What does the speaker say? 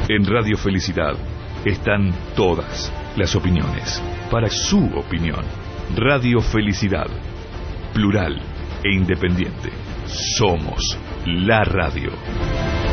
En Radio Felicidad están todas las opiniones. Para su opinión, Radio Felicidad, plural e independiente. Somos la radio.